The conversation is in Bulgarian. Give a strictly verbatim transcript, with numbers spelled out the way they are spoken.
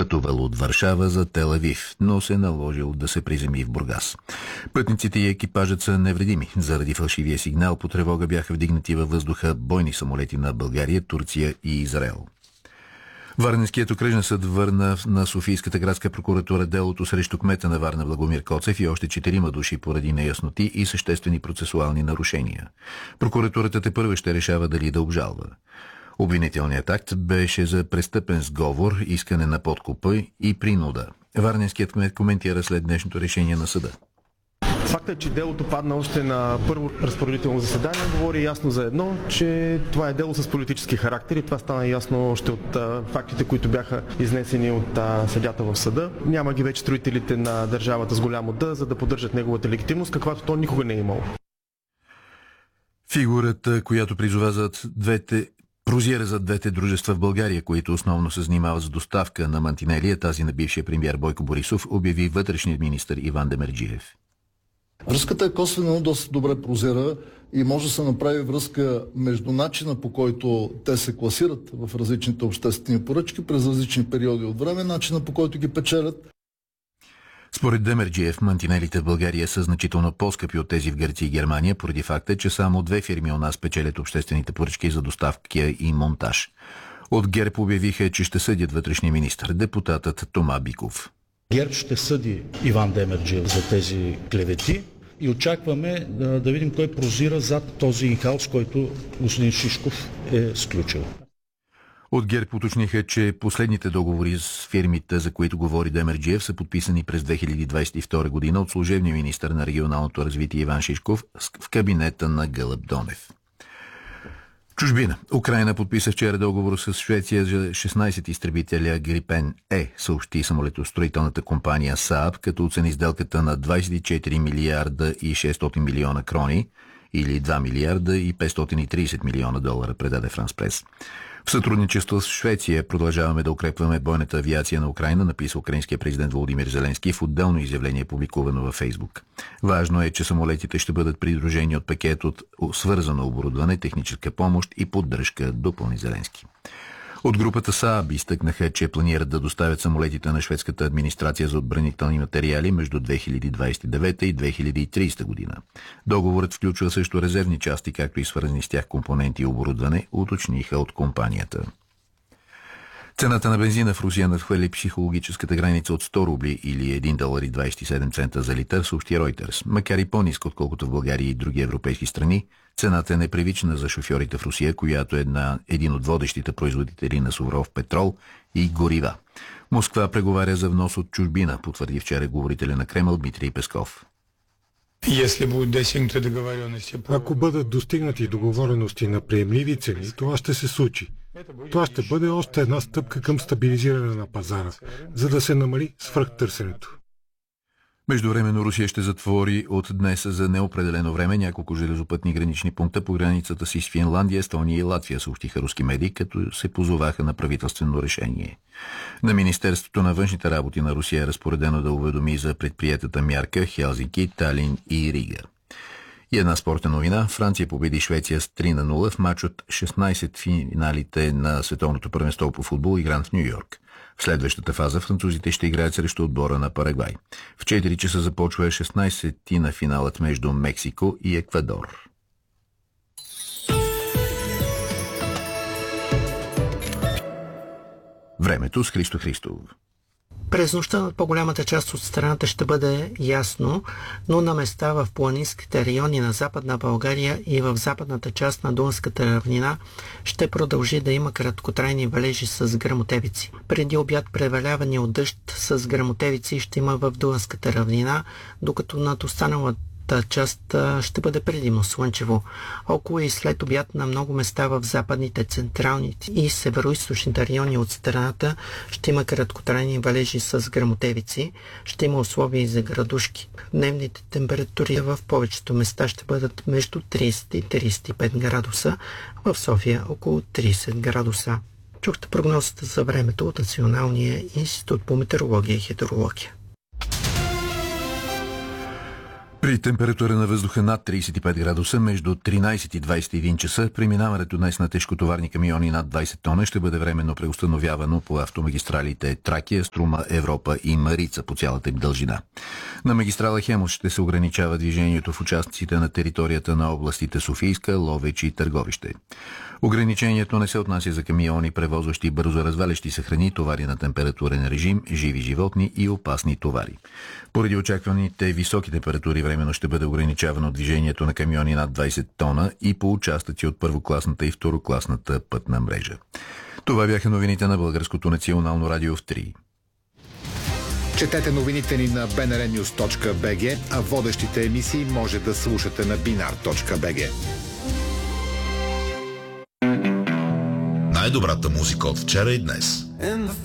Пътувал от Варшава за Тел Авив, но се наложил да се приземи в Бургас. Пътниците и екипажът са невредими. Заради фалшивия сигнал по тревога бяха вдигнати във въздуха бойни самолети на България, Турция и Израел. Варненският окръжен съд върна на Софийската градска прокуратура делото срещу кмета на Варна Благомир Коцев и още четирима души поради неясноти и съществени процесуални нарушения. Прокуратурата тепърва ще решава дали да обжалва. Обвинителният акт беше за престъпен сговор, искане на подкупа и принуда. Варненският кмет коментира след днешното решение на съда. Фактът, че делото падна още на първо разпоредително заседание, говори ясно за едно, че това е дело с политически характер и това стана ясно още от а, фактите, които бяха изнесени от а, съдята в съда. Няма ги вече строителите на държавата с голямо Д, за да поддържат неговата легитимност, каквато то никога не е имало. Фигурата, която призова за двете прозира за двете дружества в България, които основно се занимават с доставка на мантинелия, тази на бившия премиер Бойко Борисов, обяви вътрешният министър Иван Демерджиев. Връзката е косвено доста добре прозира и може да се направи връзка между начина, по който те се класират в различните обществени поръчки през различни периоди от време, начина, по който ги печелят. Според Демерджиев, мантинелите в България са значително по-скъпи от тези в Гърция и Германия, поради факта, че само две фирми у нас печелят обществените поръчки за доставка и монтаж. От ГЕРБ обявиха, че ще съдят вътрешния министър, депутатът Тома Биков. ГЕРБ ще съди Иван Демерджиев за тези клевети и очакваме да, да видим кой прозира зад този инхаус, който господин Шишков е сключил. От ГЕРБ уточниха, че последните договори с фирмите, за които говори Демерджиев, са подписани през две хиляди двадесет и втора година от служебния министър на регионалното развитие Иван Шишков в кабинета на Гълъб Донев. Чужбина. Украйна подписа вчера договор с Швеция за шестнадесет изтребителя Грипен Е, съобщи самолетостроителната компания СААБ, като оцени сделката на двадесет и четири милиарда и шестстотин милиона крони или два милиарда и петстотин и тридесет милиона долара, предаде Франс Прес. В сътрудничество с Швеция продължаваме да укрепваме бойната авиация на Украйна, написа украинския президент Володимир Зеленски в отделно изявление, публикувано във Фейсбук. Важно е, че самолетите ще бъдат придружени от пакет от свързано оборудване, техническа помощ и поддръжка, допълни Зеленски. От групата СААБ изтъкнаха, че планират да доставят самолетите на шведската администрация за отбранителни материали между две хиляди двадесет и девета и две хиляди и тридесета година. Договорът включва също резервни части, както и свързани с тях компоненти и оборудване, уточниха от компанията. Цената на бензина в Русия надхвърли психологическата граница от сто рубли или един долар и двадесет и седем цента за литър, съобщи Reuters. Макар и по-ниска, отколкото в България и други европейски страни, цената е непривична за шофьорите в Русия, която е една, един от водещите производители на суров петрол и горива. Москва преговаря за внос от чужбина, потвърди вчера говорителя на Кремъл Дмитрий Песков. Ако бъдат достигнати договорености на приемливи цени, това ще се случи. Това ще бъде още една стъпка към стабилизиране на пазара, за да се намали свръхтърсенето. Междувременно Русия ще затвори от днес за неопределено време няколко железопътни гранични пункта по границата си с Финландия, Естония и Латвия, съобщиха руски медии, като се позоваха на правителствено решение. На Министерството на външните работи на Русия е разпоредено да уведоми за предприетата мярка Хелзинки, Талин и Рига. И една спортна новина. Франция победи Швеция с три на нула в мач от шестнадесет финалите на световното първенство по футбол, игран в Ню Йорк. В следващата фаза французите ще играят срещу отбора на Парагвай. В четири часа започва шестнадесети на финалът между Мексико и Еквадор. Времето с Христо Христов. През нощта над по-голямата част от страната ще бъде ясно, но на места в планинските райони на Западна България и в западната част на Дунавската равнина ще продължи да има краткотрайни валежи с гръмотевици. Преди обяд преваляване от дъжд с гръмотевици ще има в Дунавската равнина, докато над останалата част ще бъде предимно слънчево. Около и след обяд на много места в западните, централните и североизточните райони от страната ще има краткотрайни валежи с гръмотевици, ще има условия и за градушки. Дневните температури в повечето места ще бъдат между тридесет и тридесет и пет градуса, в София около тридесет градуса. Чухте прогнозата за времето от Националния институт по метеорология и хидрология. При температура на въздуха над тридесет и пет градуса между тринадесет и двадесет и един часа, преминаването днес на тежкотоварни камиони над двадесет тона ще бъде временно преустановявано по автомагистралите Тракия, Струма, Европа и Марица по цялата им дължина. На магистрала Хемус ще се ограничава движението в участъците на територията на областите Софийска, Ловеч и Търговище. Ограничението не се отнася за камиони, превозващи бързо развалящи се храни, товари на температурен режим, живи животни и опасни товари. Поради очакваните високи температури временно ще бъде ограничавано движението на камиони над двадесет тона и по участъци от първокласната и второкласната пътна мрежа. Това бяха новините на Българското национално радио в три. Четете новините ни на би ен ар нюз точка би джи, а водещите емисии може да слушате на бинар точка би джи. Най-добрата музика от вчера и днес.